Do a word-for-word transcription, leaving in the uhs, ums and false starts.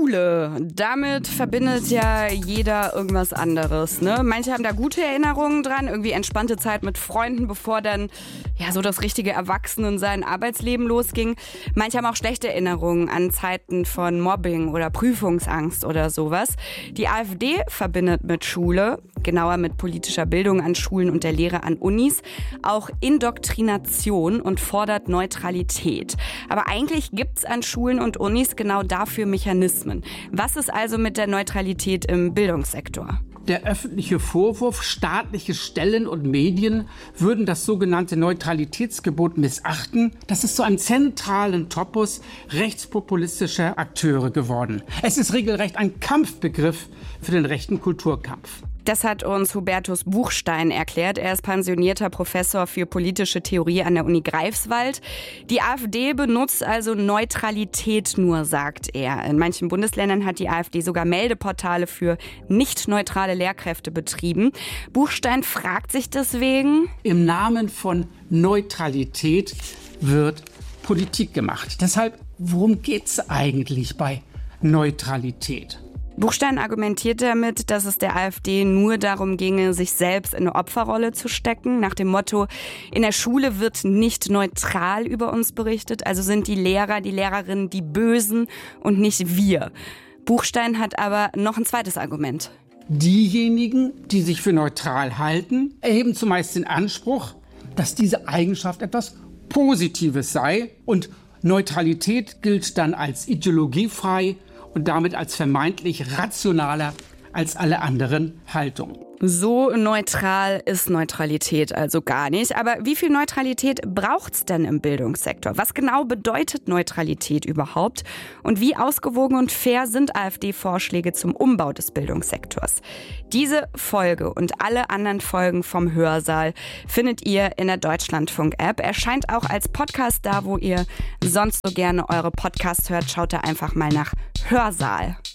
Schule, damit verbindet ja jeder irgendwas anderes, ne? Manche haben da gute Erinnerungen dran, irgendwie entspannte Zeit mit Freunden, bevor dann ja so das richtige Erwachsenensein, Arbeitsleben losging. Manche haben auch schlechte Erinnerungen an Zeiten von Mobbing oder Prüfungsangst oder sowas. Die AfD verbindet mit Schule, genauer mit politischer Bildung an Schulen und der Lehre an Unis, auch Indoktrination und fordert Neutralität. Aber eigentlich gibt's an Schulen und Unis genau dafür Mechanismen. Was ist also mit der Neutralität im Bildungssektor? Der öffentliche Vorwurf, staatliche Stellen und Medien würden das sogenannte Neutralitätsgebot missachten, das ist zu einem zentralen Topos rechtspopulistischer Akteure geworden. Es ist regelrecht ein Kampfbegriff für den rechten Kulturkampf. Das hat uns Hubertus Buchstein erklärt. Er ist pensionierter Professor für politische Theorie an der Uni Greifswald. Die AfD benutzt also Neutralität nur, sagt er. In manchen Bundesländern hat die AfD sogar Meldeportale für nicht neutrale Lehrkräfte betrieben. Buchstein fragt sich deswegen: Im Namen von Neutralität wird Politik gemacht. Deshalb, worum geht's eigentlich bei Neutralität? Buchstein argumentiert damit, dass es der AfD nur darum ginge, sich selbst in eine Opferrolle zu stecken, nach dem Motto, in der Schule wird nicht neutral über uns berichtet, also sind die Lehrer, die Lehrerinnen die Bösen und nicht wir. Buchstein hat aber noch ein zweites Argument. Diejenigen, die sich für neutral halten, erheben zumeist den Anspruch, dass diese Eigenschaft etwas Positives sei und Neutralität gilt dann als ideologiefrei und damit als vermeintlich rationaler als alle anderen Haltungen. So neutral ist Neutralität also gar nicht. Aber wie viel Neutralität braucht's denn im Bildungssektor? Was genau bedeutet Neutralität überhaupt? Und wie ausgewogen und fair sind AfD-Vorschläge zum Umbau des Bildungssektors? Diese Folge und alle anderen Folgen vom Hörsaal findet ihr in der Deutschlandfunk-App. Erscheint auch als Podcast da, wo ihr sonst so gerne eure Podcasts hört. Schaut da einfach mal nach Hörsaal.